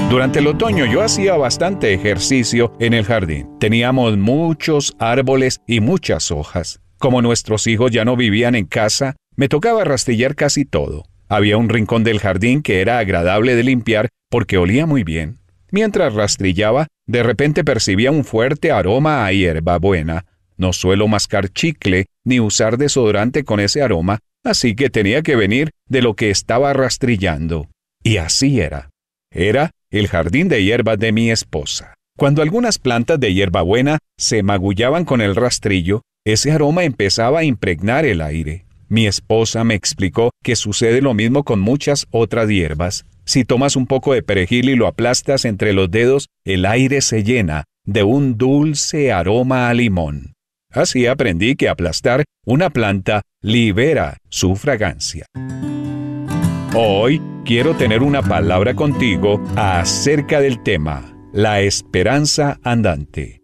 Durante el otoño yo hacía bastante ejercicio en el jardín. Teníamos muchos árboles y muchas hojas. Como nuestros hijos ya no vivían en casa, me tocaba rastrillar casi todo. Había un rincón del jardín que era agradable de limpiar porque olía muy bien. Mientras rastrillaba, de repente percibía un fuerte aroma a hierbabuena. No suelo mascar chicle ni usar desodorante con ese aroma, así que tenía que venir de lo que estaba rastrillando. Y así era. Era el jardín de hierbas de mi esposa. Cuando algunas plantas de hierbabuena se magullaban con el rastrillo, ese aroma empezaba a impregnar el aire. Mi esposa me explicó que sucede lo mismo con muchas otras hierbas. Si tomas un poco de perejil y lo aplastas entre los dedos, el aire se llena de un dulce aroma a limón. Así aprendí que aplastar una planta libera su fragancia. Hoy quiero tener una palabra contigo acerca del tema, la esperanza andante.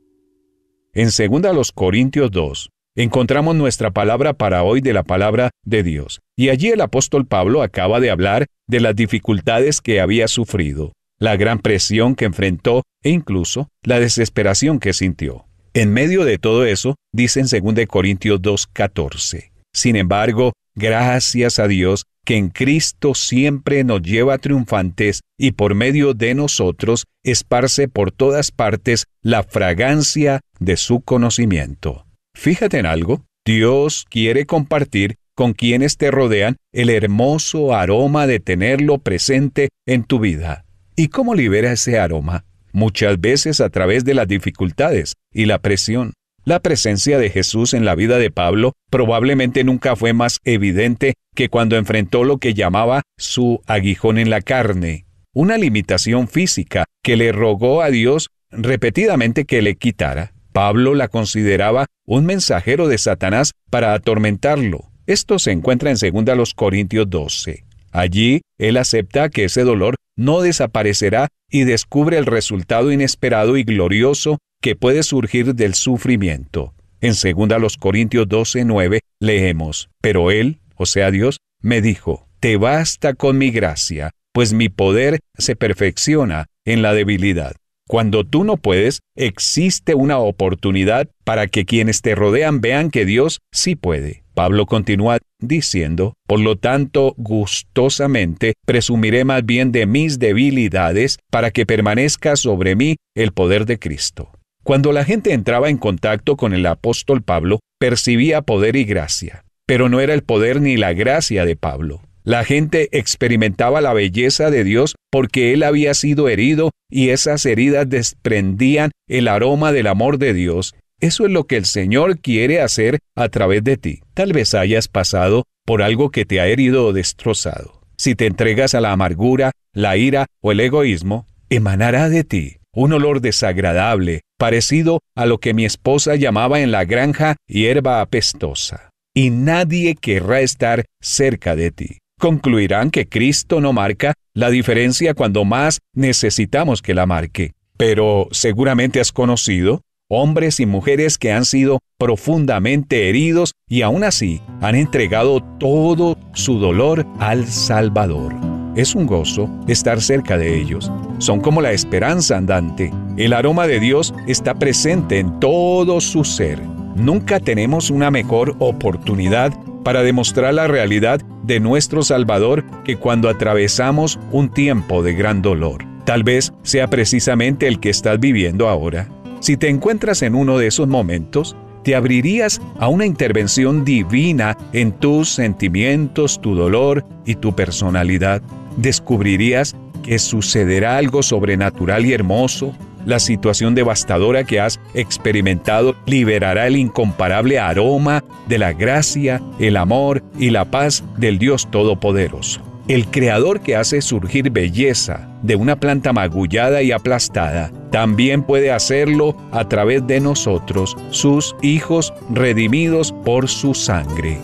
En 2 Corintios 2, encontramos nuestra palabra para hoy de la palabra de Dios. Y allí el apóstol Pablo acaba de hablar de las dificultades que había sufrido, la gran presión que enfrentó e incluso la desesperación que sintió. En medio de todo eso, dice en 2 Corintios 2:14, sin embargo, gracias a Dios que en Cristo siempre nos lleva triunfantes y por medio de nosotros esparce por todas partes la fragancia de su conocimiento. Fíjate en algo, Dios quiere compartir con quienes te rodean el hermoso aroma de tenerlo presente en tu vida. ¿Y cómo libera ese aroma? Muchas veces a través de las dificultades y la presión. La presencia de Jesús en la vida de Pablo probablemente nunca fue más evidente que cuando enfrentó lo que llamaba su aguijón en la carne, una limitación física que le rogó a Dios repetidamente que le quitara. Pablo la consideraba un mensajero de Satanás para atormentarlo. Esto se encuentra en 2 Corintios 12. Allí, él acepta que ese dolor no desaparecerá y descubre el resultado inesperado y glorioso que puede surgir del sufrimiento. En 2 Corintios 12:9 leemos, pero él, o sea Dios, me dijo, te basta con mi gracia, pues mi poder se perfecciona en la debilidad. Cuando tú no puedes, existe una oportunidad para que quienes te rodean vean que Dios sí puede. Pablo continúa diciendo, por lo tanto, gustosamente presumiré más bien de mis debilidades para que permanezca sobre mí el poder de Cristo. Cuando la gente entraba en contacto con el apóstol Pablo, percibía poder y gracia, pero no era el poder ni la gracia de Pablo. La gente experimentaba la belleza de Dios porque él había sido herido y esas heridas desprendían el aroma del amor de Dios. Eso es lo que el Señor quiere hacer a través de ti. Tal vez hayas pasado por algo que te ha herido o destrozado. Si te entregas a la amargura, la ira o el egoísmo, emanará de ti un olor desagradable, parecido a lo que mi esposa llamaba en la granja hierba apestosa. Y nadie querrá estar cerca de ti. Concluirán que Cristo no marca la diferencia cuando más necesitamos que la marque. Pero seguramente has conocido hombres y mujeres que han sido profundamente heridos y aún así han entregado todo su dolor al Salvador. Es un gozo estar cerca de ellos. Son como la esperanza andante. El aroma de Dios está presente en todo su ser. Nunca tenemos una mejor oportunidad para demostrar la realidad de nuestro Salvador que cuando atravesamos un tiempo de gran dolor. Tal vez sea precisamente el que estás viviendo ahora. Si te encuentras en uno de esos momentos, te abrirías a una intervención divina en tus sentimientos, tu dolor y tu personalidad. Descubrirías que sucederá algo sobrenatural y hermoso. La situación devastadora que has experimentado liberará el incomparable aroma de la gracia, el amor y la paz del Dios Todopoderoso. El Creador que hace surgir belleza de una planta magullada y aplastada, también puede hacerlo a través de nosotros, sus hijos redimidos por su sangre.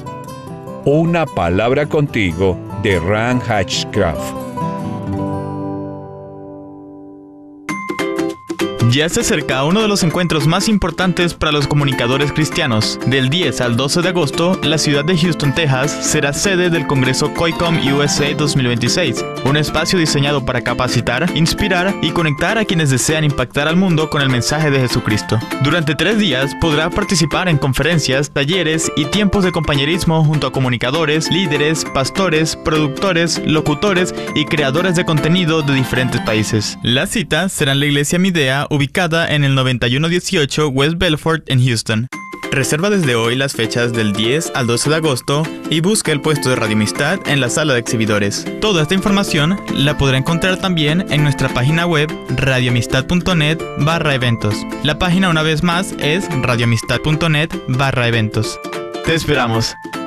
Una palabra contigo de Ran Hatchcraft. Ya se acerca uno de los encuentros más importantes para los comunicadores cristianos. Del 10 al 12 de agosto, la ciudad de Houston, Texas, será sede del Congreso COICOM USA 2026. un espacio diseñado para capacitar, inspirar y conectar a quienes desean impactar al mundo con el mensaje de Jesucristo. Durante 3 días podrá participar en conferencias, talleres y tiempos de compañerismo junto a comunicadores, líderes, pastores, productores, locutores y creadores de contenido de diferentes países. Las citas serán en la Iglesia Midea, ubicada en el 9118 West Belfort en Houston. Reserva desde hoy las fechas del 10 al 12 de agosto y busca el puesto de Radio Amistad en la sala de exhibidores. Toda esta información la podrá encontrar también en nuestra página web radioamistad.net/eventos. La página una vez más es radioamistad.net/eventos. Te esperamos.